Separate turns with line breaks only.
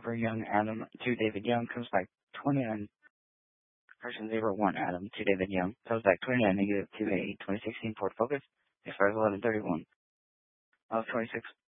Christopher Young, Adam to David Young, comes back 29. Person 01, Adam to David Young, comes back 29 negative to a 2016 Ford Focus, expires 11/31 of 26.